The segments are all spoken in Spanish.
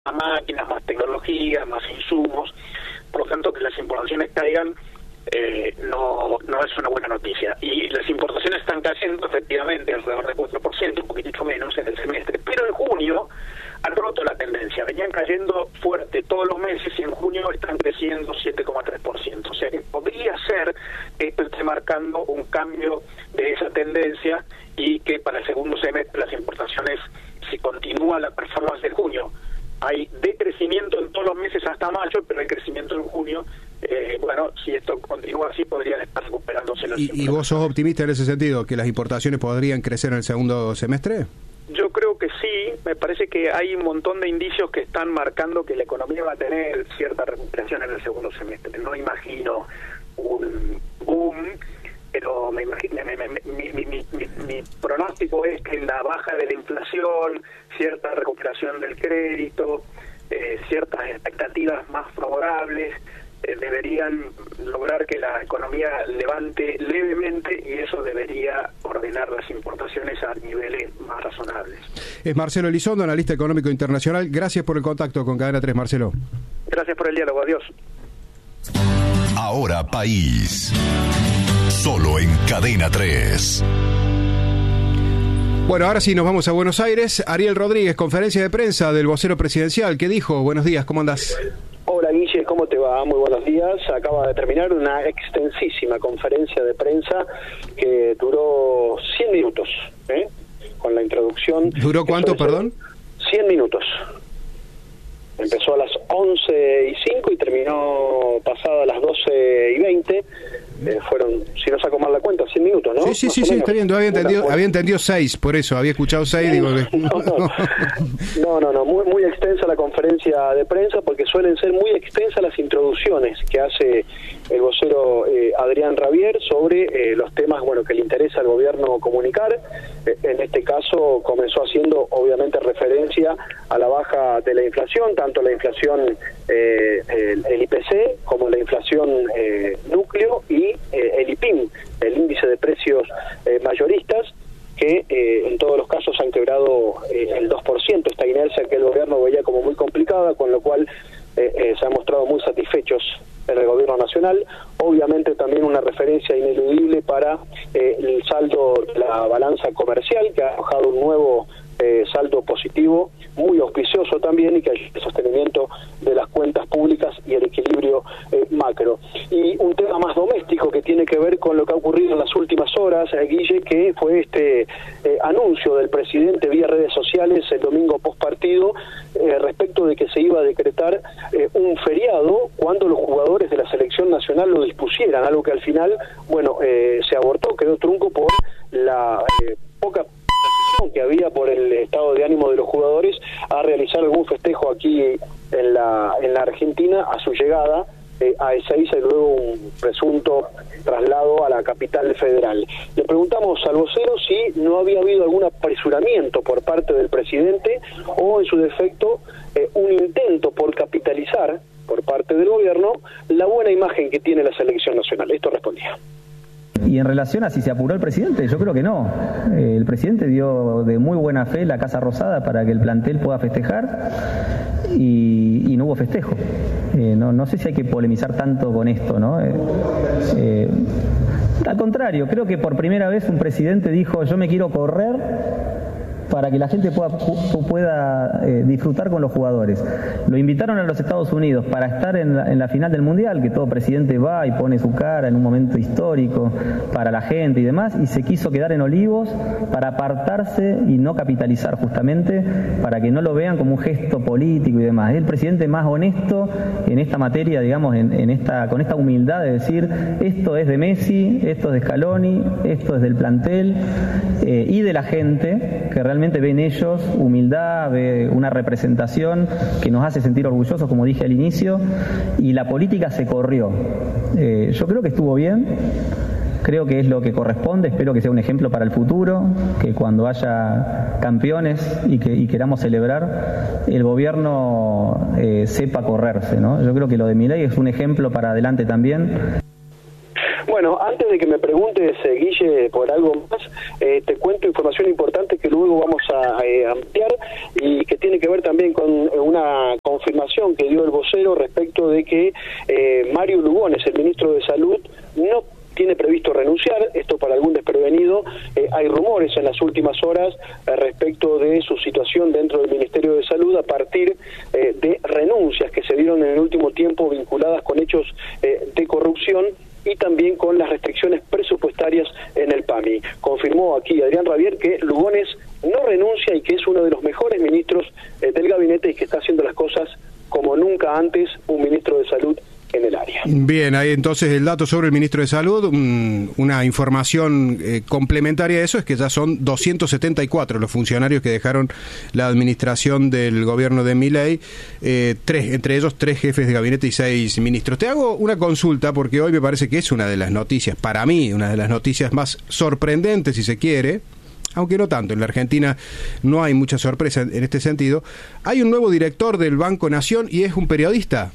más máquinas, más tecnología, más insumos. Por lo tanto, que las importaciones caigan no es una buena noticia. Y las importaciones están cayendo efectivamente alrededor del 4%, un poquitito menos en el semestre, pero en junio han roto la tendencia. Venían cayendo fuerte todos los meses y en junio están creciendo 7,3%. O sea que podría ser que esto esté marcando un cambio de esa tendencia y que para el segundo semestre las importaciones, si continúa la performance de junio, hay decrecimiento en todos los meses hasta mayo, pero hay crecimiento en junio. Bueno, si esto continúa así, podrían estar recuperándose las importaciones. ¿Y vos sos optimista en ese sentido, que las importaciones podrían crecer en el segundo semestre? Yo creo que sí. Me parece que hay un montón de indicios que están marcando que la economía va a tener cierta recuperación en el segundo semestre. No imagino un boom, pero me imagino, mi pronóstico es que la baja de la inflación, cierta recuperación del crédito, ciertas expectativas más favorables deberían lograr que la economía levante levemente y eso debería ordenar las importaciones a niveles más razonables. Es Marcelo Elizondo, analista económico internacional. Gracias por el contacto con Cadena 3, Marcelo. Gracias por el diálogo. Adiós. Ahora País. Solo en Cadena 3. Bueno, ahora sí nos vamos a Buenos Aires. Ariel Rodríguez, conferencia de prensa del vocero presidencial. ¿Qué dijo? Buenos días, ¿cómo andás? Hola Guille, ¿cómo te va? Muy buenos días. Acaba de terminar una extensísima conferencia de prensa que duró 100 minutos, con la introducción. ¿Duró cuánto, perdón? 100 minutos. Empezó a las 11:05 y terminó pasado a las 12:20. Fueron, si no saco mal la cuenta, 100 minutos, ¿no? Sí, está bien. Yo había entendido 6, por eso, había escuchado 6, digo que... No, muy extensa la conferencia de prensa, porque suelen ser muy extensas las introducciones que hace el vocero Adrián Rabier sobre los temas, bueno, que le interesa al gobierno comunicar. En este caso comenzó haciendo, obviamente, referencia a la baja de la inflación, tanto la inflación el IPC como la inflación núcleo y el IPIM, el índice de precios mayoristas, que en todos los casos han quebrado el 2%, esta inercia que el gobierno veía como muy complicada, con lo cual se han mostrado muy satisfechos en el gobierno nacional. Obviamente también una referencia ineludible para el saldo de la balanza comercial, que ha arrojado un nuevo saldo positivo, muy auspicioso también, y que hay el sostenimiento de las cuentas públicas y el equilibrio macro. Y un tema más doméstico que tiene que ver con lo que ha ocurrido en las últimas horas, Guille, que fue este anuncio del presidente vía redes sociales el domingo postpartido respecto de que se iba a decretar un feriado cuando los jugadores de la selección nacional lo dispusieran, algo que al final, bueno, se abortó, quedó trunco por la poca que había por el estado de ánimo de los jugadores a realizar algún festejo aquí en la Argentina a su llegada a Ezeiza y luego un presunto traslado a la capital federal. Le preguntamos al vocero si no había habido algún apresuramiento por parte del presidente o, en su defecto, un intento por capitalizar por parte del gobierno la buena imagen que tiene la selección nacional. Esto respondía. Y en relación a si se apuró el presidente, yo creo que no. El presidente dio de muy buena fe la Casa Rosada para que el plantel pueda festejar y no hubo festejo. No sé si hay que polemizar tanto con esto, ¿no? Al contrario, creo que por primera vez un presidente dijo: yo me quiero correr para que la gente pueda disfrutar con los jugadores. Lo invitaron a los Estados Unidos para estar en la final del Mundial, que todo presidente va y pone su cara en un momento histórico para la gente y demás, y se quiso quedar en Olivos para apartarse y no capitalizar, justamente para que no lo vean como un gesto político y demás. Es el presidente más honesto en esta materia, digamos, con esta humildad de decir: esto es de Messi, esto es de Scaloni, esto es del plantel y de la gente, que realmente ve en ellos humildad, ve una representación que nos hace sentir orgullosos, como dije al inicio, y la política se corrió. Yo creo que estuvo bien, creo que es lo que corresponde, espero que sea un ejemplo para el futuro, que cuando haya campeones y queramos celebrar, el gobierno sepa correrse, ¿no? Yo creo que lo de Milei es un ejemplo para adelante también. Bueno, antes de que me preguntes, Guille, por algo más, te cuento información importante que luego vamos a ampliar y que tiene que ver también con una confirmación que dio el vocero respecto de que Mario Lugones, el ministro de Salud, no tiene previsto renunciar. Esto para algún desprevenido. Hay rumores en las últimas horas respecto de su situación dentro del Ministerio de Salud a partir de renuncias que se dieron en el último tiempo vinculadas con hechos de corrupción y también con las restricciones presupuestarias en el PAMI. Confirmó aquí Adrián Rabier que Lugones no renuncia y que es uno de los mejores ministros del gabinete y que está haciendo las cosas como nunca antes un ministro de Salud en el área. Bien, ahí entonces el dato sobre el ministro de Salud, una información complementaria a eso es que ya son 274 los funcionarios que dejaron la administración del gobierno de Milei, entre ellos 3 jefes de gabinete y 6 ministros. Te hago una consulta porque hoy me parece que es una de las noticias, para mí, una de las noticias más sorprendentes, si se quiere, aunque no tanto. En la Argentina no hay mucha sorpresa en este sentido. Hay un nuevo director del Banco Nación y es un periodista.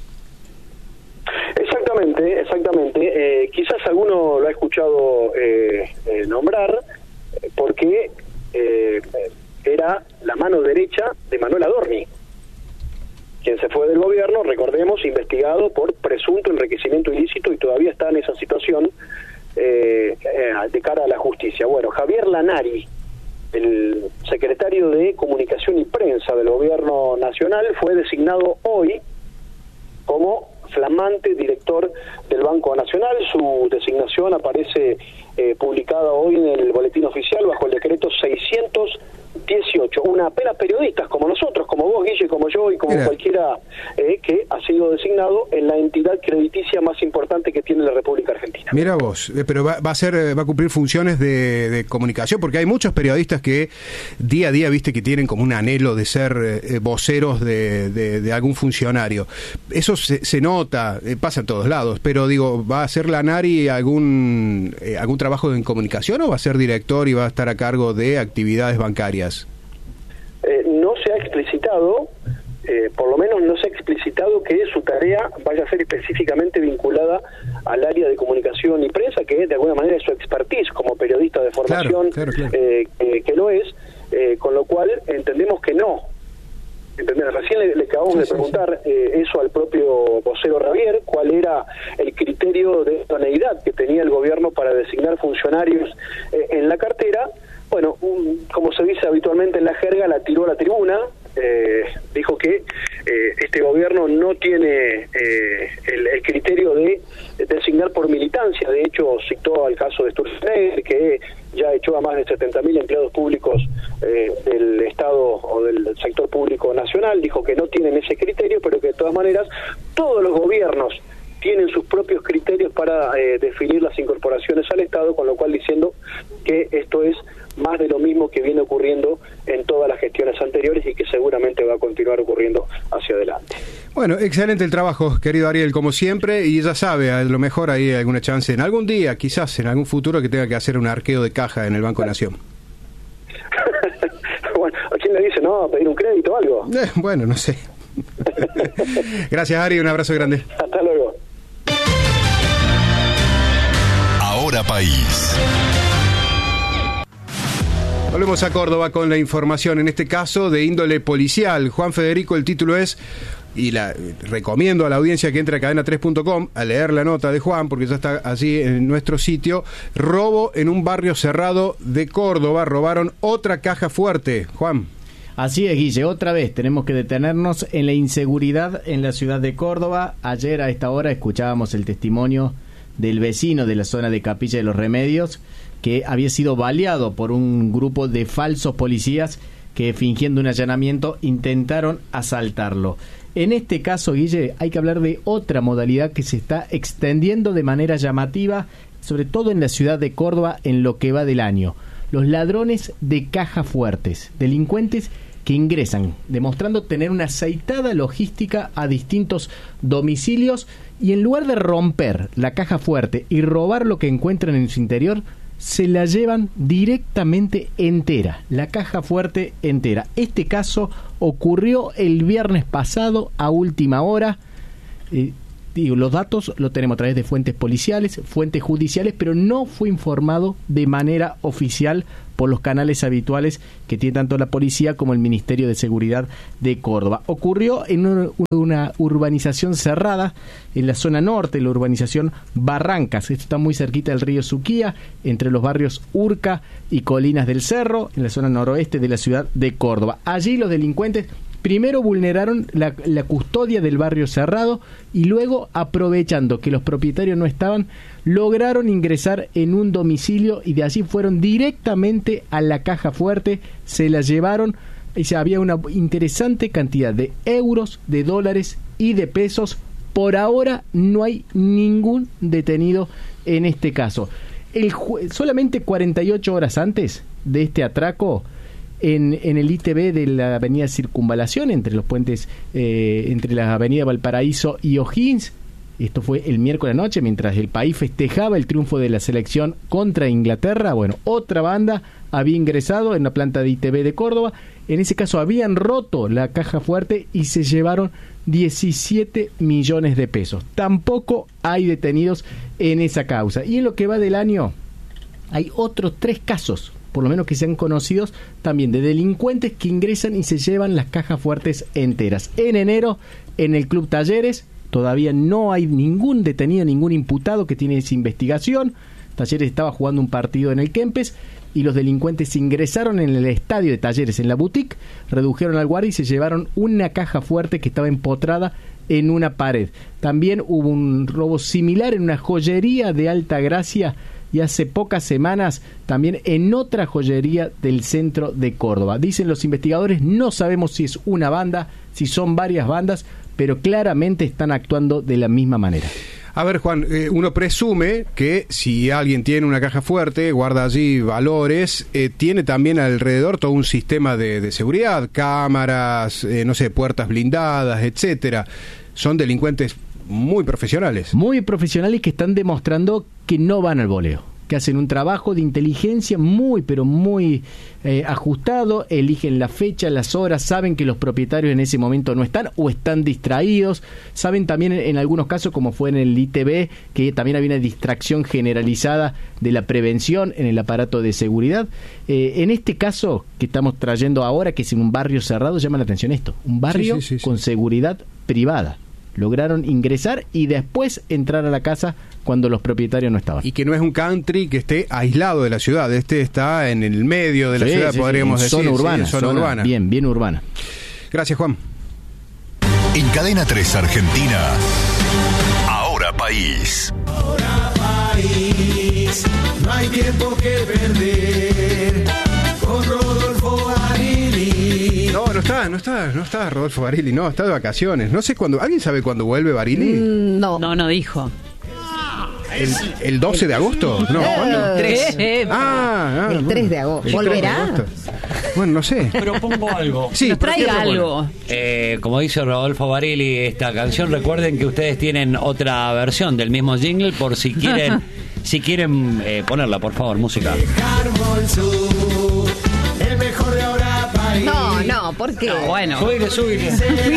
Exactamente. Quizás alguno lo ha escuchado nombrar porque era la mano derecha de Manuel Adorni, quien se fue del gobierno, recordemos, investigado por presunto enriquecimiento ilícito y todavía está en esa situación de cara a la justicia. Bueno, Javier Lanari, el secretario de Comunicación y Prensa del Gobierno Nacional, fue designado hoy como flamante director del Banco Nacional. Su designación aparece publicada hoy en el Boletín Oficial bajo el decreto 618. Una pena periodistas como nosotros, como vos, Guille, como yo y como cualquiera que ha sido designado en la entidad crediticia más importante que tiene la República Argentina. Mira vos, pero va a cumplir funciones de comunicación, porque hay muchos periodistas que día a día, viste, que tienen como un anhelo de ser voceros de algún funcionario. Eso se nota, pasa en todos lados, pero digo, ¿va a hacer Lanari algún trabajo en comunicación o va a ser director y va a estar a cargo de actividades bancarias? No se ha explicitado, por lo menos no se ha explicitado que su tarea vaya a ser específicamente vinculada al área de comunicación y prensa, que de alguna manera es su expertise como periodista de formación, claro. Que lo es, con lo cual entendemos que no. Recién le acabamos de preguntar eso al propio vocero Rabier, cuál era el criterio de idoneidad que tenía el gobierno para designar funcionarios en la cartera. Bueno, como se dice habitualmente en la jerga, la tiró a la tribuna, dijo que este gobierno no tiene el criterio de designar por militancia. De hecho, citó al caso de Sturzenegger, que ya echó a más de 70.000 empleados públicos del Estado o del sector público nacional. Dijo que no tienen ese criterio, pero que de todas maneras todos los gobiernos tienen sus propios criterios para definir las incorporaciones al Estado, con lo cual diciendo que esto es más de lo mismo que viene ocurriendo en todas las gestiones anteriores y que seguramente va a continuar ocurriendo hacia adelante. Bueno, excelente el trabajo, querido Ariel, como siempre, y ya sabe, a lo mejor hay alguna chance en algún día, quizás en algún futuro, que tenga que hacer un arqueo de caja en el Banco Nación. Bueno, ¿a quién le dice, no, pedir un crédito o algo? Bueno, no sé. Gracias, Ari, un abrazo grande. Hasta luego. Ahora País. Volvemos a Córdoba con la información, en este caso de índole policial. Juan Federico, el título es, y recomiendo a la audiencia que entre a cadena3.com a leer la nota de Juan, porque ya está allí en nuestro sitio. Robo en un barrio cerrado de Córdoba, robaron otra caja fuerte. Juan. Así es, Guille, otra vez tenemos que detenernos en la inseguridad en la ciudad de Córdoba. Ayer a esta hora escuchábamos el testimonio del vecino de la zona de Capilla de los Remedios, que había sido baleado por un grupo de falsos policías que, fingiendo un allanamiento, intentaron asaltarlo. En este caso, Guille, hay que hablar de otra modalidad que se está extendiendo de manera llamativa, sobre todo en la ciudad de Córdoba, en lo que va del año. Los ladrones de cajas fuertes, delincuentes que ingresan, demostrando tener una aceitada logística a distintos domicilios, y en lugar de romper la caja fuerte y robar lo que encuentran en su interior, se la llevan directamente entera, la caja fuerte entera. Este caso ocurrió el viernes pasado a última hora. los datos lo tenemos a través de fuentes policiales, fuentes judiciales, pero no fue informado de manera oficial por los canales habituales que tiene tanto la policía como el Ministerio de Seguridad de Córdoba. Ocurrió en una urbanización cerrada en la zona norte, la urbanización Barrancas. Esto está muy cerquita del río Suquía, entre los barrios Urca y Colinas del Cerro, en la zona noroeste de la ciudad de Córdoba. Allí los delincuentes primero vulneraron la custodia del barrio cerrado y luego, aprovechando que los propietarios no estaban, lograron ingresar en un domicilio y de allí fueron directamente a la caja fuerte, se la llevaron y había una interesante cantidad de euros, de dólares y de pesos. Por ahora no hay ningún detenido en este caso. Solamente 48 horas antes de este atraco, en el ITV de la avenida Circunvalación, entre los puentes, entre la avenida Valparaíso y O'Higgins, esto fue el miércoles noche, mientras el país festejaba el triunfo de la selección contra Inglaterra, bueno, otra banda había ingresado en la planta de ITV de Córdoba. En ese caso habían roto la caja fuerte y se llevaron 17 millones de pesos. Tampoco hay detenidos en esa causa. Y en lo que va del año hay otros 3 casos, por lo menos que sean conocidos, también de delincuentes que ingresan y se llevan las cajas fuertes enteras. En enero, en el Club Talleres, todavía no hay ningún detenido, ningún imputado que tiene esa investigación. Talleres estaba jugando un partido en el Kempes y los delincuentes ingresaron en el estadio de Talleres, en la boutique, redujeron al guardia y se llevaron una caja fuerte que estaba empotrada en una pared. También hubo un robo similar en una joyería de Altagracia y hace pocas semanas también en otra joyería del centro de Córdoba. Dicen los investigadores, no sabemos si es una banda, si son varias bandas, pero claramente están actuando de la misma manera. A ver, Juan, uno presume que si alguien tiene una caja fuerte, guarda allí valores, tiene también alrededor todo un sistema de seguridad, cámaras, no sé, puertas blindadas, etcétera. Son delincuentes muy profesionales. Muy profesionales que están demostrando que no van al voleo, que hacen un trabajo de inteligencia muy, pero muy ajustado, eligen la fecha, las horas, saben que los propietarios en ese momento no están o están distraídos, saben también en algunos casos, como fue en el ITV, que también había una distracción generalizada de la prevención en el aparato de seguridad. En este caso que estamos trayendo ahora, que es en un barrio cerrado, llama la atención esto, un barrio con seguridad privada. Lograron ingresar y después entrar a la casa cuando los propietarios no estaban. Y que no es un country que esté aislado de la ciudad, está en el medio de la ciudad, podríamos decir. Zona urbana, zona urbana. Bien urbana. Gracias, Juan. En Cadena 3 Argentina, Ahora País. Ahora País, no hay tiempo que perder. Con Rodolfo Barili. No está Rodolfo Barili, no, está de vacaciones. No sé cuándo, ¿alguien sabe cuándo vuelve Barili? No dijo. ¿El 12 de agosto? No, ¿cuándo? El 3 de agosto. ¿Volverá? Bueno, no sé. Propongo algo. Sí, traiga algo. Como dice Rodolfo Barili, esta canción, recuerden que ustedes tienen otra versión del mismo jingle por si quieren ponerla, por favor, música. El mejor de Ahora País. No, ¿por qué? No, bueno. Súbile.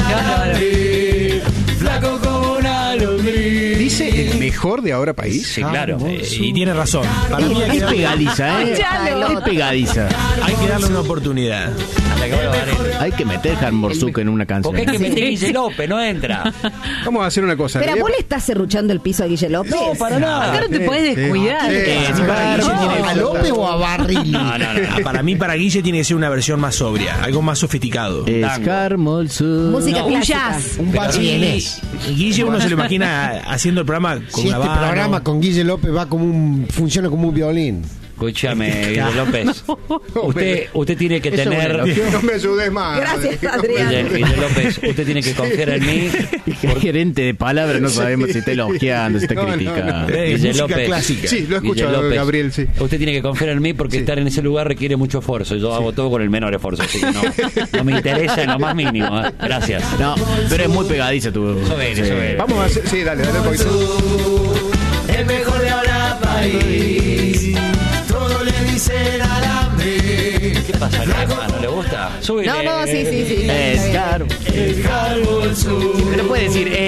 Flaco como una lombriz. ¿Dice el mejor de Ahora País? Sí, claro. Y tiene razón. Para mí es pegadiza, Es pegadiza. Hay que darle una oportunidad. Hay que meter Harmorzuka en una canción. Porque hay que meter Guille López, no entra. Vamos a hacer una cosa. Pero vos le estás serruchando el piso a Guille López. No, para nada. Acá no te puedes descuidar. ¿A López o a Barril? No. Para mí, para Guille tiene que ser una versión más sobria, algo más sofisticado. Es Harmorzuka. Música clásica. Un jazz. Guille uno se lo imagina haciendo el programa con una banda. Este programa con Guille López funciona como un violín. Escúchame, Guille López. Usted tiene que tener. No me ayudes más. Gracias, Adrián. Guille López, usted tiene que confiar en mí. Gerente de palabras, no sabemos si está elogiando, si está criticando. Guille López. Clásica. Sí, lo he escuchado, Gabriel, sí. Usted tiene que confiar en mí porque estar en ese lugar requiere mucho esfuerzo. Yo hago todo con el menor esfuerzo, así que no me interesa en lo más mínimo. Gracias. No, pero es muy pegadiza tu. Vamos a hacer. Sí, dale un poquito. El mejor de Ahora País. Todo le dicen alambre. ¿Qué pasa, ¿no le gusta? Súbile. No, sí. Es caro. El calvo sur. Pero puede decir L de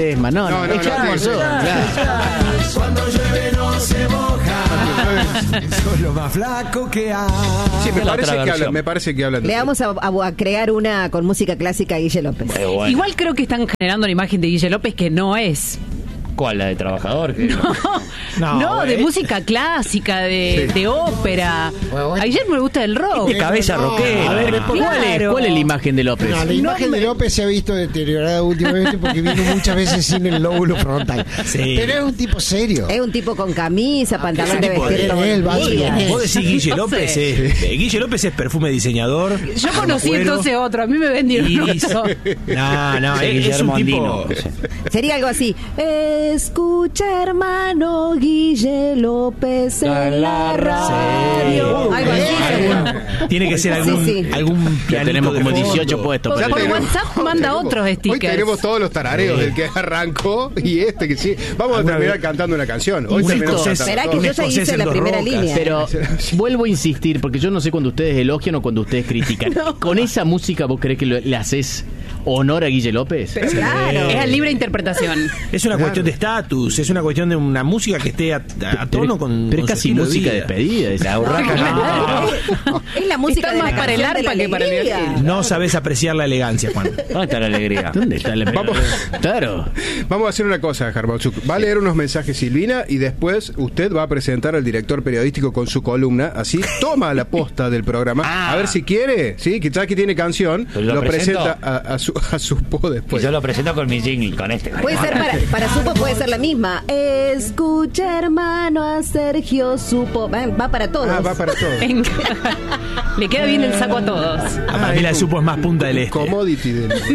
Ledesma. No, echamos todo. Cuando llueve no se moja. Soy lo más flaco que hay. Sí, me parece que hablan. Le vamos a crear una con música clásica a Guille López. Bueno. Igual creo que están generando la imagen de Guille López que no es. ¿Cuál? ¿La de trabajador? No, de música clásica, de ópera. A Guillermo le gusta el rock. De cabeza rockera. A ver, ¿cuál es la imagen de López? No, la imagen de López se ha visto deteriorada últimamente porque vino muchas veces sin el lóbulo frontal. Sí. Pero es un tipo serio. Es un tipo con camisa, pantalón de vestir. Vos decís Guille López. Guille López es perfume diseñador. Yo conocí entonces otro. A mí me vendieron otro. No, es un tipo... Sería algo así. Escucha, hermano, Guille López en la radio. Algo así. Tiene que ser algún pianito. Ya tenemos como 18 puestos. Por WhatsApp manda otros stickers. Hoy tenemos todos los tarareos del que arrancó y que sí. Vamos a terminar cantando una canción. Hoy Esperá que yo ya hice la primera línea. Pero vuelvo a insistir, porque yo no sé cuando ustedes elogian o cuando ustedes critican. ¿Con esa música vos creés que le haces honor a Guille López? Pero claro. Es a libre interpretación. Es una cuestión de estatus, es una cuestión de una música que esté a tono con. Pero es casi música de despedida. Es la Es la música está más para el arpa que para el No sabés apreciar la elegancia, Juan. ¿Dónde está la alegría? ¿Dónde está la alegría? Claro. Vamos a hacer una cosa, Jarbauzuk. Va a leer unos mensajes Silvina y después usted va a presentar al director periodístico con su columna. Así toma la posta del programa. A ver si quiere, ¿sí? Quizás que tiene canción. Lo presenta a Supo después. Y yo lo presento con mi jingle, con este. Puede ser para Supo, puede ser la misma. Escucha, hermano, a Sergio Supo. Va para todos. Va para todos. Le queda bien el saco a todos. Para mí la Supo es más punta del este. Commodity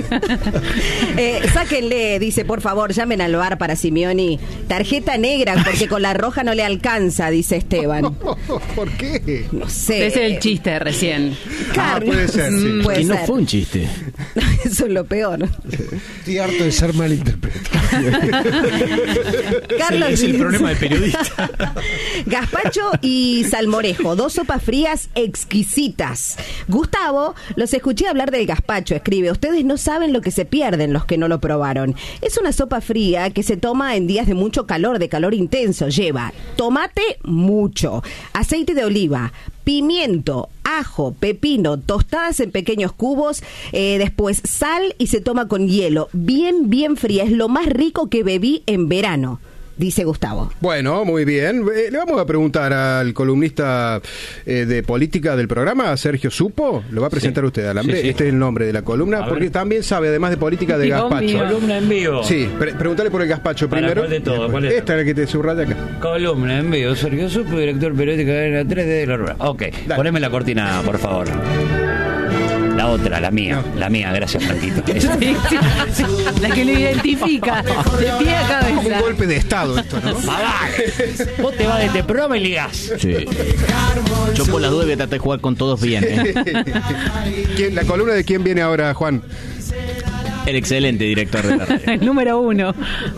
sáquenle, dice, por favor, llamen al bar para Simeoni. Tarjeta negra, porque con la roja no le alcanza, dice Esteban. ¿Por qué? No sé. Ese es el chiste recién. Puede ser, sí. Puede y no ser. fue un chiste. Eso es lo peor. Estoy harto de ser malinterpretado. Carlos es el problema del periodista. Gazpacho y salmorejo, 2 sopas frías exquisitas. Gustavo, los escuché hablar del gazpacho, escribe. Ustedes no saben lo que se pierden los que no lo probaron. Es una sopa fría que se toma en días de mucho calor, de calor intenso. Lleva tomate mucho, aceite de oliva, pimiento, ajo, pepino, tostadas en pequeños cubos, después sal y se toma con hielo. Bien, bien fría. Es lo más rico que bebí en verano, dice Gustavo. Bueno, muy bien. Le vamos a preguntar al columnista de política del programa, Sergio Supo. Lo va a presentar usted, Alambre. Sí. Este es el nombre de la columna, porque también sabe, además de política, de gazpacho. Columna en vivo. Sí, pregúntale por el gazpacho primero. ¿Cuál de todo? ¿Cuál es? Esta es la que te subraya acá. Columna en vivo. Sergio Supo, director periódico de la 3 de la Rural. Ok, dale. Poneme la cortina, por favor. La otra, la mía, gracias, Franquito. Sí. La que lo identifica de pie a cabeza. Como un golpe de estado esto, ¿no? Vos te vas de este programa y ligás. Sí. Yo por las dudas voy a tratar de jugar con todos bien. ¿La columna de quién viene ahora, Juan? El excelente director de la radio. El número 1.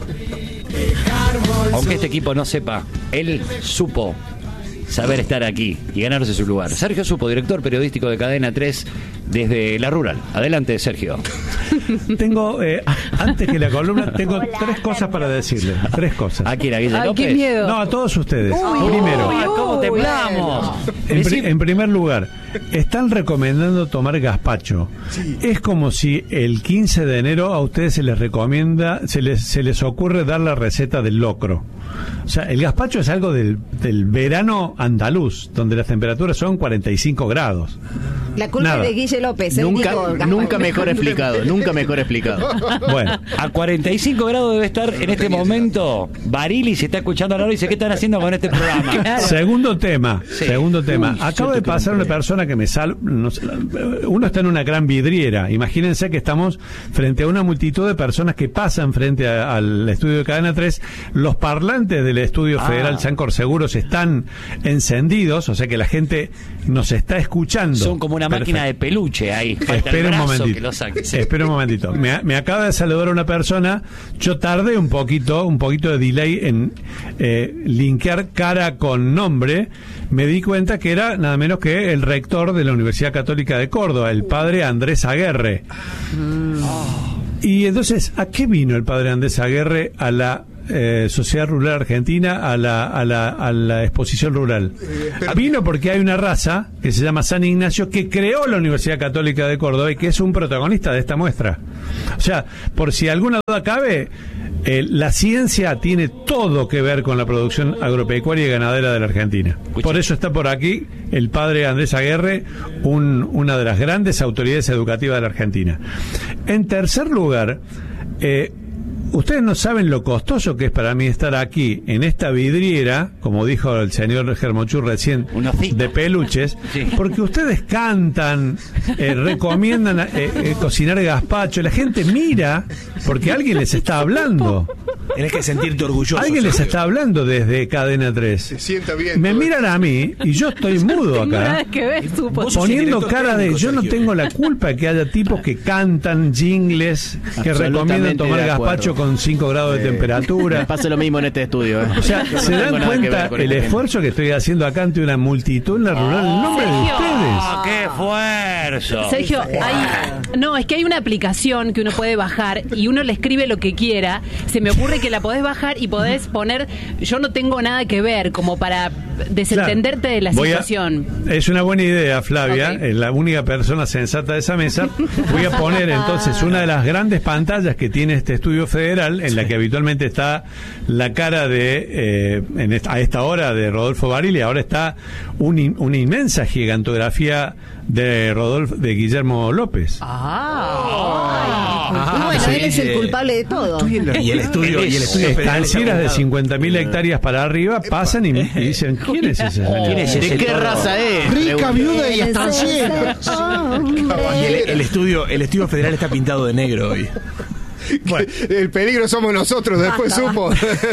Aunque este equipo no sepa, él supo saber estar aquí y ganarse su lugar. Sergio Supo, director periodístico de Cadena 3 desde la Rural. Adelante, Sergio. Tengo, antes que la columna, tengo 3 cosas para decirle. 3 cosas. ¿A quién? ¿A Guille López? ¡Qué miedo! No, a todos ustedes. Primero. ¿Cómo temblamos? En primer lugar, están recomendando tomar gazpacho. Sí. Es como si el 15 de enero a ustedes se les recomienda, se les ocurre dar la receta del locro. O sea, el gazpacho es algo del verano andaluz, donde las temperaturas son 45 grados. La culpa es de Guille López. Nunca mejor explicado. Bueno, a 45 grados debe estar en este momento Barili, se está escuchando ahora y dice, ¿qué están haciendo con este programa? Claro. Segundo tema. Acabo de pasar una persona que me uno está en una gran vidriera. Imagínense que estamos frente a una multitud de personas que pasan frente al estudio de Cadena 3. Los parlantes del estudio federal Sancor Seguros están encendidos, o sea que la gente nos está escuchando. Son como una máquina de peluche ahí. Espera un momentito. Me acaba de saludar una persona. Yo tardé un poquito de delay en linkear cara con nombre. Me di cuenta que era nada menos que el rector de la Universidad Católica de Córdoba, el padre Andrés Aguerre. Y entonces, ¿a qué vino el padre Andrés Aguerre a la Sociedad Rural Argentina, a la exposición rural? Vino porque hay una raza que se llama San Ignacio, que creó la Universidad Católica de Córdoba y que es un protagonista de esta muestra. O sea, por si alguna duda cabe, la ciencia tiene todo que ver con la producción agropecuaria y ganadera de la Argentina. Por eso está por aquí el padre Andrés Aguerre, una de las grandes autoridades educativas de la Argentina. En tercer lugar, ustedes no saben lo costoso que es para mí estar aquí, en esta vidriera, como dijo el señor Germochú recién, de peluches, porque ustedes cantan, recomiendan cocinar gazpacho, la gente mira, porque alguien les está hablando. Tienes que sentirte orgulloso. Alguien les está hablando desde Cadena 3. Se sienta bien. Me miran a mí y yo estoy mudo acá. Nada que ver, poniendo cara de yo no tengo la culpa de que haya tipos que cantan jingles, que recomiendan tomar gazpacho con 5 grados de temperatura. Me pasa lo mismo en este estudio. O sea, ¿se dan cuenta el esfuerzo que estoy haciendo acá ante una multitud en la rural en nombre de ustedes? ¡Qué esfuerzo! Sergio, es que hay una aplicación que uno puede bajar y uno le escribe lo que quiera. Se me ocurre que la podés bajar y podés poner yo no tengo nada que ver, como para desentenderte de la situación. Es una buena idea, Flavia. Es la única persona sensata de esa mesa. Voy a poner entonces una de las grandes pantallas que tiene este estudio federal, en la que habitualmente está la cara de a esta hora de Rodolfo Barili. Ahora está una inmensa gigantografía de Guillermo López. Bueno, él es el culpable de todo. Y el estudio estancieras de 50.000 hectáreas para arriba pasan y dicen, ¿quién es ese señor? ¿De qué raza es? Rica, viuda y estanciera. Y el estudio federal está pintado de negro hoy. Bueno, el peligro somos nosotros, después supo.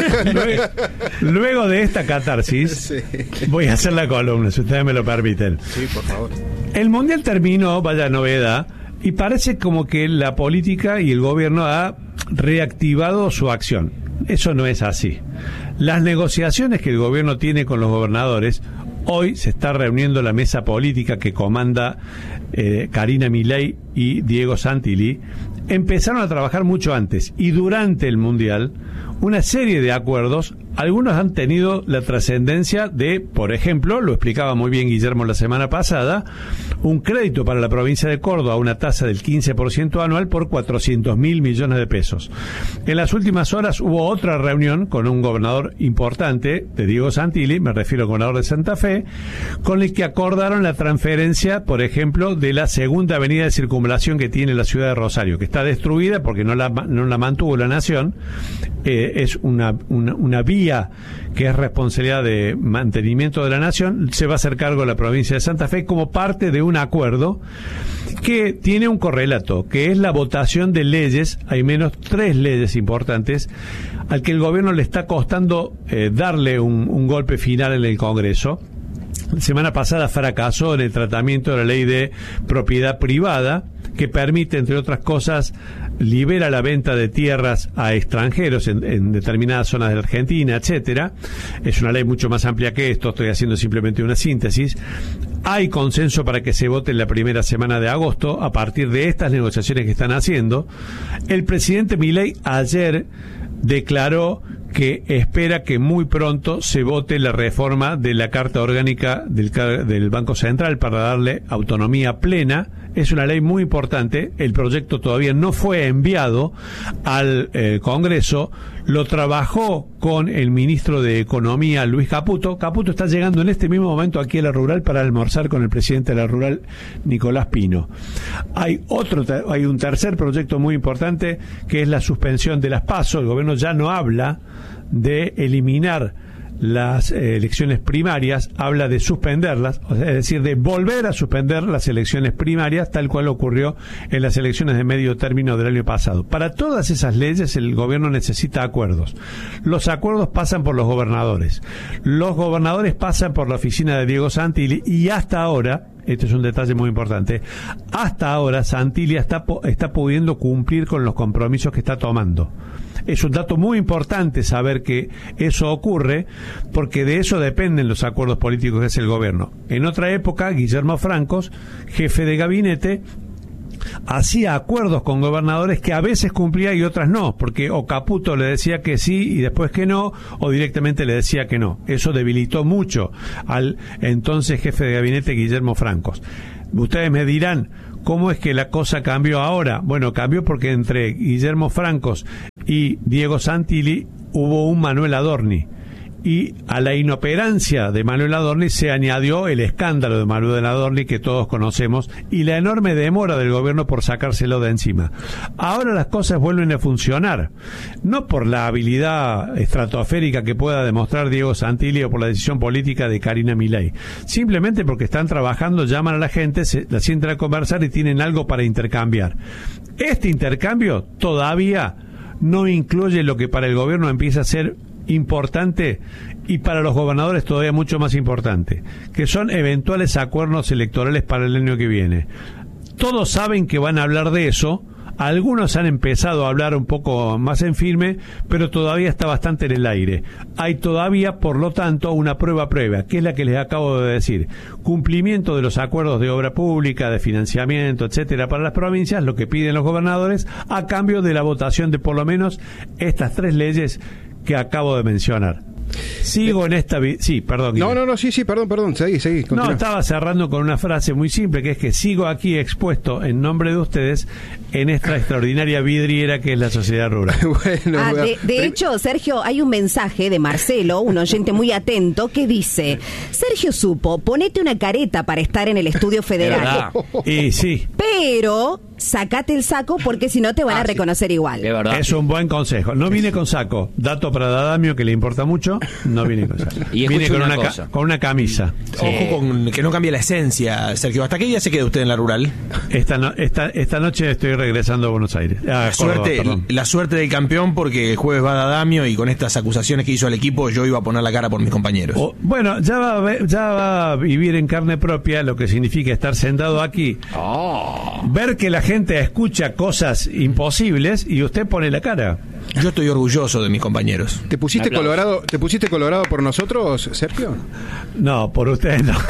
Luego de esta catarsis, voy a hacer la columna, si ustedes me lo permiten. Sí, por favor. El Mundial terminó, vaya novedad, y parece como que la política y el gobierno ha reactivado su acción. Eso no es así. Las negociaciones que el gobierno tiene con los gobernadores, hoy se está reuniendo la mesa política que comanda Karina Milei y Diego Santilli, empezaron a trabajar mucho antes y durante el Mundial una serie de acuerdos. Algunos han tenido la trascendencia de, por ejemplo, lo explicaba muy bien Guillermo la semana pasada, un crédito para la provincia de Córdoba a una tasa del 15% anual por 400.000 millones de pesos. En las últimas horas hubo otra reunión con un gobernador importante, de Diego Santilli, me refiero al gobernador de Santa Fe, con el que acordaron la transferencia, por ejemplo, de la segunda avenida de circunvalación que tiene la ciudad de Rosario, que está destruida porque no la mantuvo la nación. Es una vía que es responsabilidad de mantenimiento de la nación, se va a hacer cargo de la provincia de Santa Fe como parte de un acuerdo que tiene un correlato, que es la votación de leyes. Hay menos 3 leyes importantes al que el gobierno le está costando darle un golpe final en el Congreso. La semana pasada fracasó en el tratamiento de la ley de propiedad privada, que permite, entre otras cosas, libera la venta de tierras a extranjeros en determinadas zonas de la Argentina, etcétera. Es una ley mucho más amplia que esto, estoy haciendo simplemente una síntesis. Hay consenso para que se vote en la primera semana de agosto, a partir de estas negociaciones que están haciendo. El presidente Milei ayer declaró que espera que muy pronto se vote la reforma de la Carta Orgánica del Banco Central para darle autonomía plena. Es una ley muy importante. El proyecto todavía no fue enviado al Congreso. Lo trabajó con el ministro de Economía, Luis Caputo. Caputo está llegando en este mismo momento aquí a la Rural para almorzar con el presidente de la Rural, Nicolás Pino. Hay un tercer proyecto muy importante, que es la suspensión de las PASO. El gobierno ya no habla de eliminar las elecciones primarias, habla de suspenderlas, es decir, de volver a suspender las elecciones primarias, tal cual ocurrió en las elecciones de medio término del año pasado. Para todas esas leyes el gobierno necesita acuerdos. Los acuerdos pasan por los gobernadores pasan por la oficina de Diego Santilli, y hasta ahora, este es un detalle muy importante, hasta ahora Santilli está pudiendo cumplir con los compromisos que está tomando. Es un dato muy importante saber que eso ocurre, porque de eso dependen los acuerdos políticos que hace el gobierno. En otra época, Guillermo Francos, jefe de gabinete, hacía acuerdos con gobernadores que a veces cumplía y otras no, porque o Caputo le decía que sí y después que no, o directamente le decía que no. Eso debilitó mucho al entonces jefe de gabinete Guillermo Francos. Ustedes me dirán, ¿cómo es que la cosa cambió ahora? Bueno, cambió porque entre Guillermo Francos y Diego Santilli hubo un Manuel Adorni. Y a la inoperancia de Manuel Adorni se añadió el escándalo de Manuel Adorni que todos conocemos y la enorme demora del gobierno por sacárselo de encima. Ahora las cosas vuelven a funcionar, no por la habilidad estratosférica que pueda demostrar Diego Santilli o por la decisión política de Karina Milei, simplemente porque están trabajando, llaman a la gente, la sientan a conversar y tienen algo para intercambiar. Este intercambio todavía no incluye lo que para el gobierno empieza a ser importante y para los gobernadores todavía mucho más importante, que son eventuales acuerdos electorales para el año que viene. Todos saben que van a hablar de eso, algunos han empezado a hablar un poco más en firme, pero todavía está bastante en el aire. Hay todavía, por lo tanto, una prueba previa, que es la que les acabo de decir. Cumplimiento de los acuerdos de obra pública, de financiamiento, etcétera, para las provincias, lo que piden los gobernadores, a cambio de la votación de por lo menos estas 3 leyes que acabo de mencionar. Sigo en esta... Sí, perdón. Sí, perdón, seguí. Continúa. No, estaba cerrando con una frase muy simple, que es que sigo aquí expuesto en nombre de ustedes en esta extraordinaria vidriera que es la sociedad rural. De hecho, Sergio, hay un mensaje de Marcelo, un oyente muy atento, que dice: Sergio Supo, ponete una careta para estar en el estudio federal. Y sí. Pero sacate el saco porque si no te van a reconocer igual. Es un buen consejo. No vine con saco. Dato para Dadamio, que le importa mucho. No vine con saco. Y vine con una camisa. Ojo con que no cambie la esencia, Sergio. ¿Hasta qué día se queda usted en la rural? Esta noche estoy regresando a Buenos Aires. La suerte del campeón, porque el jueves va Dadamio y con estas acusaciones que hizo al equipo yo iba a poner la cara por mis compañeros. Bueno, ya va a vivir en carne propia lo que significa estar sentado aquí. Ver que la gente escucha cosas imposibles y usted pone la cara. Yo estoy orgulloso de mis compañeros. ¿Te pusiste colorado por nosotros, Sergio? No, por ustedes no.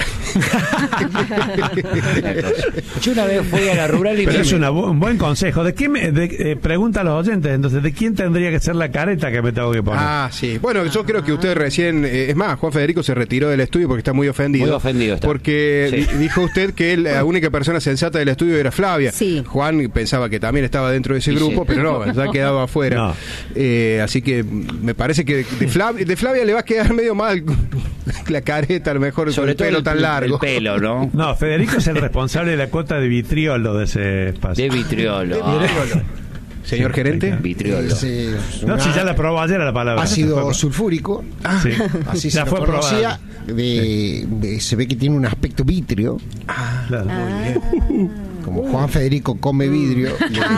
Yo una vez fui a la rural y... Pero es un buen consejo. Pregunta a los oyentes, entonces, ¿de quién tendría que ser la careta que me tengo que poner? Sí. Bueno, yo creo que usted recién... es más, Juan Federico se retiró del estudio porque está muy ofendido. Muy ofendido está. Porque dijo usted que la única persona sensata del estudio era Flavia. Sí. Juan pensaba que también estaba dentro de ese grupo, pero no, se ha quedado afuera. No. Así que me parece que de Flavia le va a quedar medio mal la careta, a lo mejor, sobre todo el pelo tan largo. El pelo, ¿no? No, Federico es el responsable de la cuota de vitriolo de ese espacio. De vitriolo. Señor gerente. Vitriolo. Sí, no, si ya la probó ayer la palabra. Ácido sulfúrico. Sí. Así ya se fue conocía. Se ve que tiene un aspecto vitrio. Claro. Muy bien. Como Juan Federico come vidrio.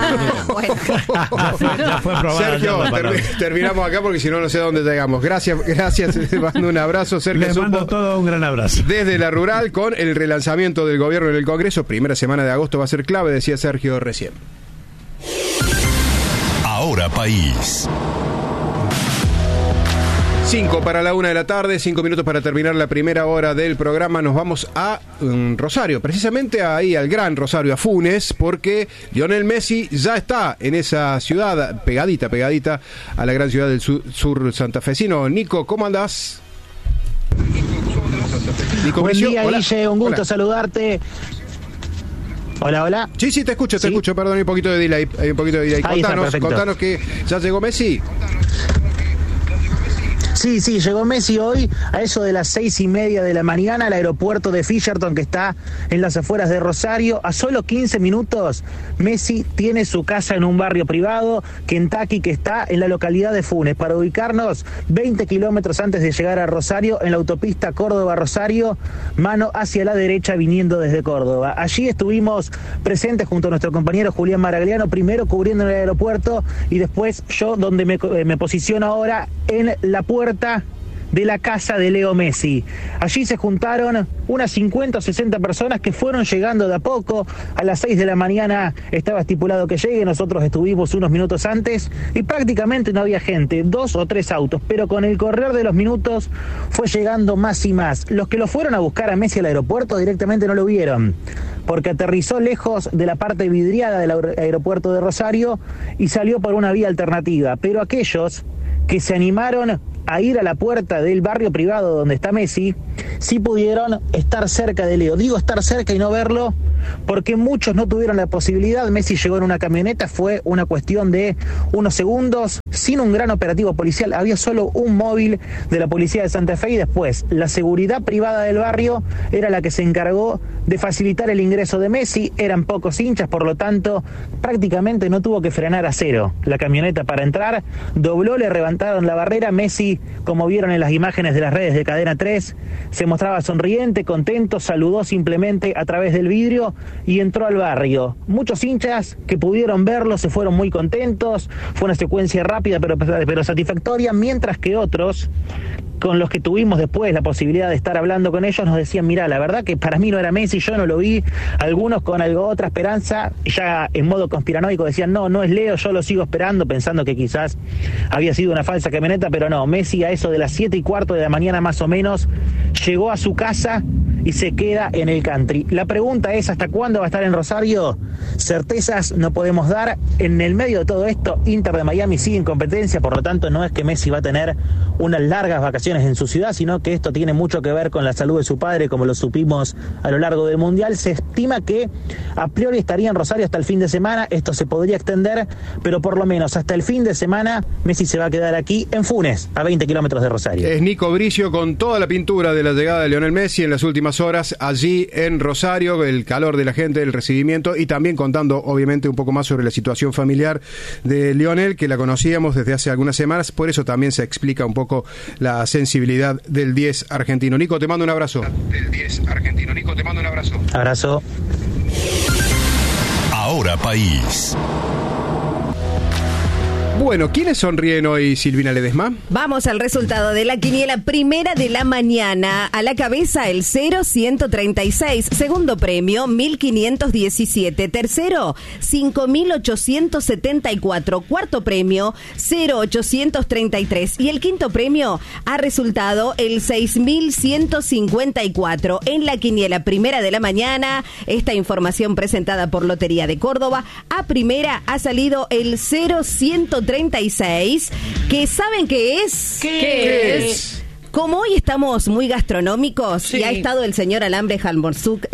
Ya fue probada. Sergio, terminamos acá porque si no sé a dónde llegamos. Gracias, te mando un abrazo, Sergio. Les mando todo un gran abrazo. Desde la rural, con el relanzamiento del gobierno en el Congreso, primera semana de agosto va a ser clave, decía Sergio recién. Ahora País. 5 para la 1 de la tarde, 5 minutos para terminar la primera hora del programa. Nos vamos a Rosario, precisamente ahí al Gran Rosario, a Funes, porque Lionel Messi ya está en esa ciudad, pegadita a la gran ciudad del sur santafesino. Nico, ¿cómo andás? Nico, buen día, Guille, un gusto saludarte. Hola. Sí, te escucho, perdón, hay un poquito de delay. Contanos que ya llegó Messi. Sí, llegó Messi hoy a eso de las 6:30 de la mañana al aeropuerto de Fisherton, que está en las afueras de Rosario. A solo 15 minutos, Messi tiene su casa en un barrio privado, Kentucky, que está en la localidad de Funes. Para ubicarnos, 20 kilómetros antes de llegar a Rosario, en la autopista Córdoba-Rosario, mano hacia la derecha viniendo desde Córdoba. Allí estuvimos presentes junto a nuestro compañero Julián Maragliano, primero cubriendo en el aeropuerto y después yo, donde me posiciono ahora, en la puerta de la casa de Leo Messi. Allí se juntaron unas 50 o 60 personas que fueron llegando de a poco. A las 6 de la mañana estaba estipulado que llegue, nosotros estuvimos unos minutos antes y prácticamente no había gente, 2 o 3 autos, pero con el correr de los minutos fue llegando más y más. Los que lo fueron a buscar a Messi al aeropuerto directamente no lo vieron, porque aterrizó lejos de la parte vidriada del aeropuerto de Rosario y salió por una vía alternativa. Pero aquellos que se animaron a ir a la puerta del barrio privado donde está Messi, sí pudieron estar cerca de Leo. Digo estar cerca y no verlo porque muchos no tuvieron la posibilidad. Messi llegó en una camioneta, fue una cuestión de unos segundos, sin un gran operativo policial. Había solo un móvil de la policía de Santa Fe y después la seguridad privada del barrio era la que se encargó de facilitar el ingreso de Messi. Eran pocos hinchas, por lo tanto prácticamente no tuvo que frenar a cero la camioneta para entrar, dobló, le levantaron la barrera. Messi, como vieron en las imágenes de las redes de Cadena 3, se mostraba sonriente, contento, saludó simplemente a través del vidrio y entró al barrio. Muchos hinchas que pudieron verlo se fueron muy contentos, fue una secuencia rápida pero satisfactoria, mientras que otros, con los que tuvimos después la posibilidad de estar hablando con ellos, nos decían, mirá, la verdad que para mí no era Messi, yo no lo vi. Algunos con otra esperanza, ya en modo conspiranoico, decían, no es Leo, yo lo sigo esperando, pensando que quizás había sido una falsa camioneta, pero no, Messi a eso de las 7:15 de la mañana más o menos, llegó a su casa y se queda en el country. La pregunta es, ¿hasta cuándo va a estar en Rosario? Certezas no podemos dar. En el medio de todo esto, Inter de Miami sigue en competencia, por lo tanto no es que Messi va a tener unas largas vacaciones en su ciudad, sino que esto tiene mucho que ver con la salud de su padre, como lo supimos a lo largo del Mundial. Se estima que a priori estaría en Rosario hasta el fin de semana. Esto se podría extender, pero por lo menos hasta el fin de semana Messi se va a quedar aquí en Funes, a 20 kilómetros de Rosario. Es Nico Bricio con toda la pintura de la llegada de Lionel Messi en las últimas horas allí en Rosario, el calor de la gente, el recibimiento, y también contando obviamente un poco más sobre la situación familiar de Lionel, que la conocíamos desde hace algunas semanas. Por eso también se explica un poco la sensibilidad del 10 argentino. Nico, te mando un abrazo. Abrazo. Ahora País. Bueno, ¿quiénes sonríen hoy, Silvina Ledesma? Vamos al resultado de la quiniela primera de la mañana. A la cabeza el 0136. Segundo premio 1517. Tercero 5874. Cuarto premio 0833. Y el quinto premio ha resultado el 6154. En la quiniela primera de la mañana, esta información presentada por Lotería de Córdoba, a primera ha salido el 0136, que ¿saben qué es? ¿Qué es? Como hoy estamos muy gastronómicos, Sí. y ha estado el señor Alambre Halmorzuk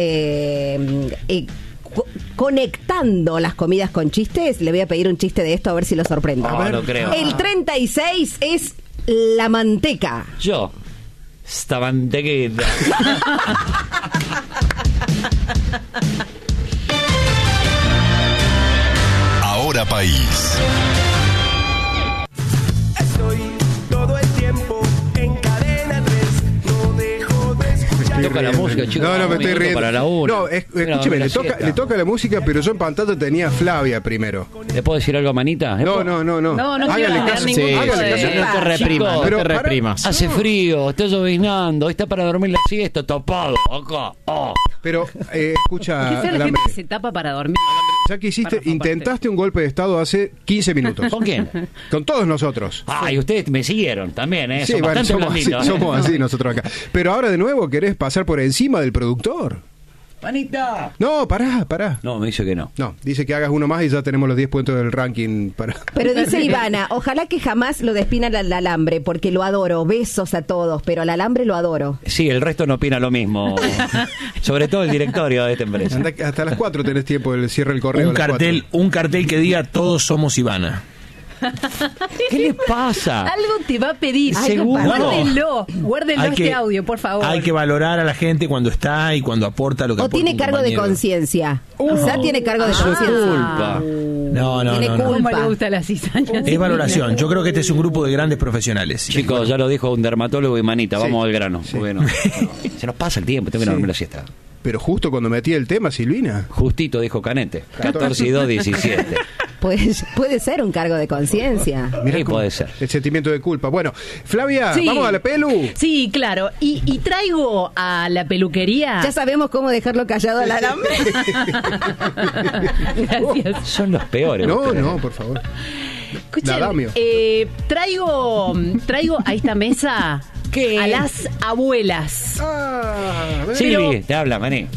conectando las comidas con chistes, le voy a pedir un chiste de esto a ver si lo sorprendo. No creo. El 36 es la manteca. Yo. Esta mantequita. Ahora País. Estoy todo el tiempo en Cadena 3, no dejo de escuchar. Toca la música, chicos. No, me estoy riendo. Para la una. No, escúcheme, le toca la música, pero yo en pantalla tenía a Flavia primero. ¿Le puedo decir algo a Manita? No Hágale caso. Hágale caso. No te reprimas, Chicos, no pero te para- reprimas. Hace frío, está lloviznando, está para dormir la siesta, tapado, acá. Oh. Pero, escucha, ¿Qué sea la gente Alambre, que se tapa para dormir? ya que intentaste un golpe de Estado hace 15 minutos. ¿Con quién? Con todos nosotros. Ay, ustedes me siguieron también, ¿eh? Sí, Son bueno, bastante somos así, blanditos, ¿eh? somos así nosotros acá. Pero ahora de nuevo querés pasar por encima del productor. Manita. No, pará. No, me dice que no. No, dice que hagas uno más y ya tenemos los 10 puntos del ranking para... Pero dice Ivana, ojalá que jamás lo despinan al alambre, porque lo adoro. Besos a todos, pero al alambre lo adoro. Sí, el resto no opina lo mismo. Sobre todo el directorio de esta empresa. Hasta las 4 tenés tiempo del cierre del correo. Un a las cartel, 4. un cartel que diga todos somos Ivana. ¿Qué le pasa? Algo te va a pedir. Seguro. Guárdenlo Hay que- este audio, por favor. Hay que valorar a la gente cuando está y cuando aporta lo que O aporta tiene un cargo de compañero. conciencia. Quizá tiene cargo de Su conciencia. culpa. No, Tiene culpa. ¿Cómo le gusta la cizaña? Es valoración. Yo creo que este es un grupo de grandes profesionales. Chicos, ya lo dijo un dermatólogo y Manita, vamos al grano. Sí. Bueno, se nos pasa el tiempo, tengo que ir a dormir la siesta. Pero justo cuando metí el tema, Silvina. Justito dijo Canete. 14 y 2, 17. Puede ser un cargo de conciencia. Sí, puede ser. El sentimiento de culpa. Bueno, Flavia, Sí. vamos a la pelu. Sí, claro. Y traigo a la peluquería. Ya sabemos cómo dejarlo callado al alambre. Gracias. Son los peores. No, ustedes. no, por favor. Escuchen, Damio. traigo a esta mesa ¿Qué? a las abuelas. Silvi, te habla, maní.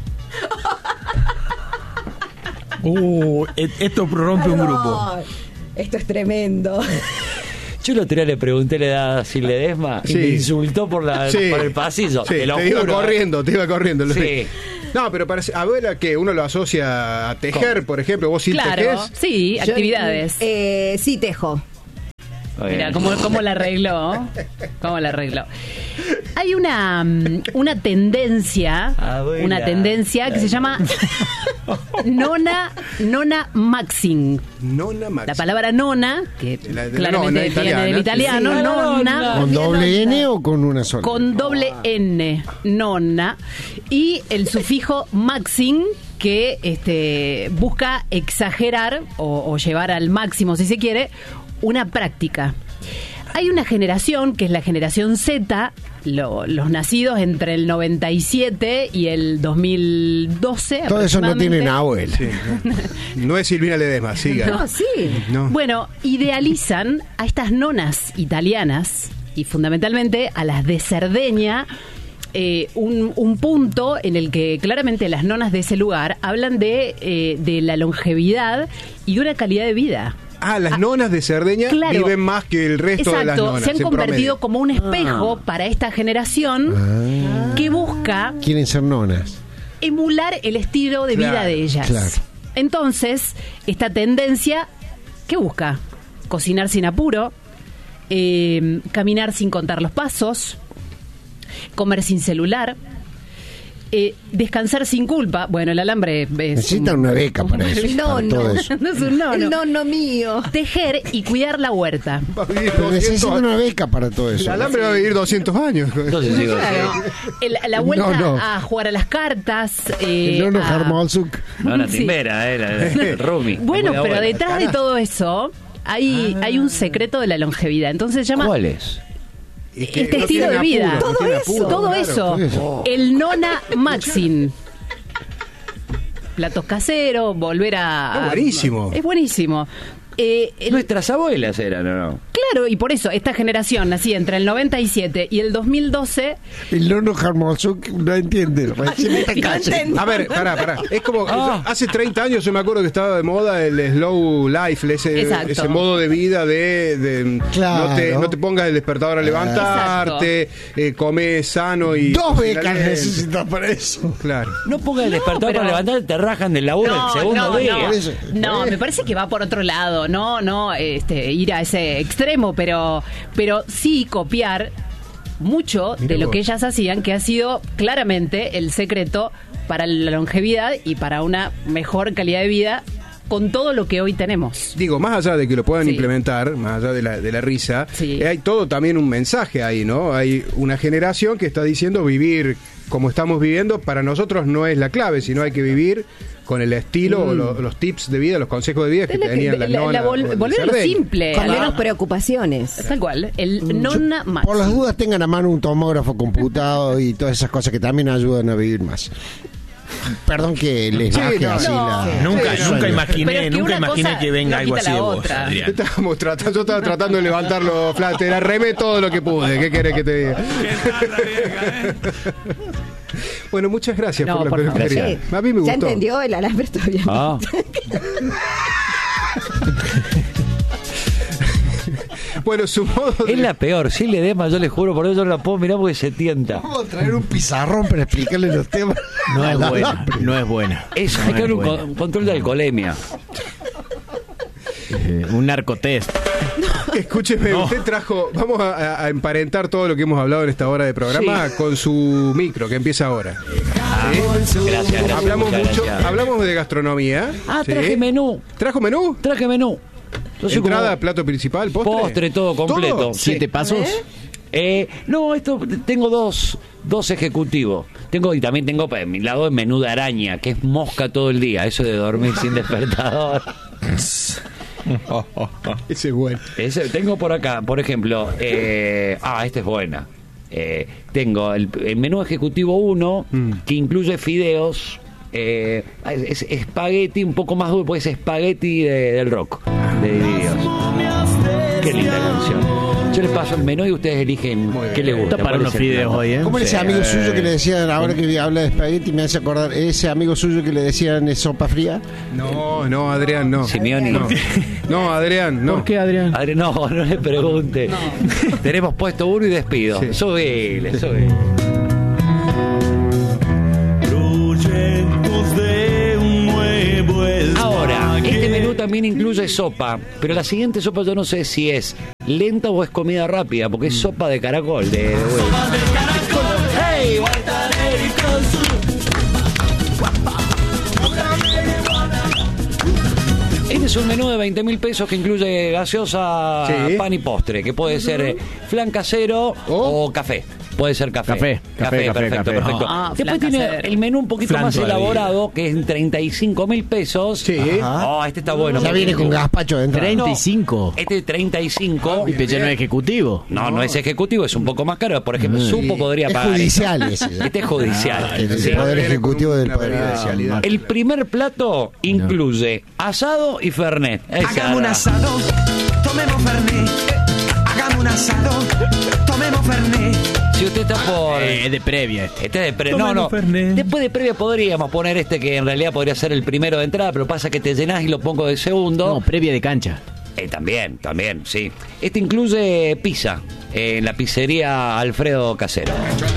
Esto rompe un grupo. Esto es tremendo. Yo el otro día le pregunté la edad a Sil Ledesma y Sí. me insultó por el pasillo. Sí, te lo te iba juro. corriendo. lo Sí. sé. No, pero parece, abuela, que uno lo asocia a tejer, por ejemplo. ¿Vos sí Claro, tejés? sí, Yo, actividades. Sí, tejo. Mira, ¿cómo la arregló? ¿Cómo la arregló? Hay una tendencia, Abuela. una tendencia que se llama nona maxing. Nona maxing. La palabra nona, que de la claramente nona viene italiana. del italiano, Sí. nonna, ¿Con doble N o con una sola? con doble N, nonna, y el sufijo maxing, que busca exagerar o llevar al máximo, si se quiere, una práctica. Hay una generación, que es la generación Z, los nacidos entre el 97 y el 2012. Todo eso no aproximadamente. tienen abuela. Sí, no es Silvina Ledesma, siga. No, sí. No. Bueno, idealizan a estas nonas italianas y fundamentalmente a las de Cerdeña. Un punto en el que claramente las nonas de ese lugar hablan de la longevidad y una calidad de vida. Las nonas de Cerdeña Claro. viven más que el resto de las Exacto, nonas. se han en convertido promedio. como un espejo para esta generación que busca Quieren ser nonas. emular el estilo de vida Claro, de ellas. claro. Entonces, esta tendencia, ¿qué busca? Cocinar sin apuro, caminar sin contar los pasos, comer sin celular, descansar sin culpa. Bueno, el alambre es Necesitan una beca para eso. para todo eso. no es un nono. El nono mío. Tejer y cuidar la huerta. Va a vivir Pero 200 necesitan una beca para todo El eso. alambre va a vivir 200 años. Entonces digo, Claro. La vuelta No. a jugar a las cartas. El nono a- Harmolzuk. no, una Sí. timbera, era Rumi. Bueno, Muy pero abuela. detrás de todo eso hay un secreto de la longevidad. Entonces se llama ¿Cuál es? Es que este no estilo de tienen vida. apuro, no tienen apuro, Todo claro. eso. eso. El nona maxin. Platos caseros, volver a... Es buenísimo. Es buenísimo. Nuestras abuelas eran, ¿o no? Claro, y por eso esta generación nacida entre el 97 y el 2012... El nono Harmolzuk no entiende. Recién está No casi. entiendo. A ver, pará. Es como, hace 30 años yo me acuerdo que estaba de moda el slow life, Exacto. ese modo de vida de Claro. no te pongas el despertador a levantarte, come sano y... 2 becas finalmente- necesitas para eso. Claro. No pongas el despertador pero- para levantar, te rajan del laburo el segundo día. No, me parece que va por otro lado, no ir a ese extremo, pero sí copiar mucho Mira de lo vos. que ellas hacían, que ha sido claramente el secreto para la longevidad y para una mejor calidad de vida con todo lo que hoy tenemos. Digo, más allá de que lo puedan Sí. implementar, más allá de la risa, Sí. hay todo también un mensaje ahí, ¿no? Hay una generación que está diciendo vivir como estamos viviendo, para nosotros no es la clave, sino hay que vivir con el estilo, o los tips de vida, los consejos de vida que tenían las nonas. Volver a lo simple, Con a la- menos preocupaciones. tal cual, el nonna maxi. Por las dudas tengan a mano un tomógrafo computado y todas esas cosas que también ayudan a vivir más. Perdón que les Sí, baje no, así no. la... Nunca Sí, sueño. Pero imaginé, es que nunca una imaginé cosa que venga no algo quita así la de vos, otra. Adrián. Yo estaba tratando de levantarlo, Flater, arremé todo lo que pude. ¿Qué querés que te diga? Bueno, muchas gracias No, por la por favor. peluquería. Sí. A mí me ¿Ya gustó. entendió el alambre todavía? Ah. Bueno, su modo Es la peor, si le Ledesma, yo le juro, por eso no la puedo mirar porque se tienta. Vamos a traer un pizarrón para explicarle los temas. No es buena, no es buena. Eso, No hay que es dar un buena. control de alcoholemia. Un narcotest. Escúcheme, No. usted trajo, vamos a emparentar todo lo que hemos hablado en esta hora de programa con su micro, que empieza ahora. ¿Sí? Gracias, Hablamos muchas mucho, gracias. hablamos de gastronomía. Ah, ¿sí? traje menú. ¿Trajo menú? Traje menú. Entonces, Entrada, como plato principal, postre. postre, todo completo. ¿Todo? 7 pasos. No, esto tengo dos ejecutivos. Y también tengo para mi lado el menú de araña, que es mosca todo el día. Eso de dormir sin despertador. Ese es bueno. Tengo por acá, por ejemplo, esta es buena. Tengo el menú ejecutivo 1, que incluye fideos, es espagueti un poco más duro, pues es espagueti del rock, de Divididos. Qué linda canción. Yo les paso el menú y ustedes eligen qué les gusta. Está para unos fideos hoy, ¿eh? ¿Cómo era ese amigo suyo que le decían, ahora que habla de espagueti, me hace acordar, ese amigo suyo que le decían sopa fría? No, Adrián, no. Simeoni. No, Adrián, no. ¿Por qué, Adrián? No le pregunte. Tenemos puesto uno y despido. Sí. Subile. Ahora, este menú también incluye sopa, pero la siguiente sopa yo no sé si es lenta o es comida rápida, porque es sopa de caracol, de huevo. ¡Hey! Este es un menú de 20.000 pesos que incluye gaseosa, pan y postre, que puede ser flan casero o café. Puede ser café. Café, perfecto. Después tiene el menú un poquito más elaborado, que es en 35.000 pesos. Sí. Este está bueno. Ya viene con gazpacho dentro. 35. Este es 35. Y ya no es ejecutivo. No es ejecutivo, es un poco más caro. Por ejemplo, Supo podría pagar. Es judicial ese. Este es judicial. El poder ejecutivo del poder judicial. El primer plato incluye asado y fernet. Hagamos un asado, tomemos fernet. Hagamos un asado, tomemos fernet. Si usted está por... Es de previa. Este es de previa. No. Después de previa podríamos poner este que en realidad podría ser el primero de entrada, pero pasa que te llenás y lo pongo de segundo. No, previa de cancha. También, sí. Este incluye pizza en la pizzería Alfredo Casero.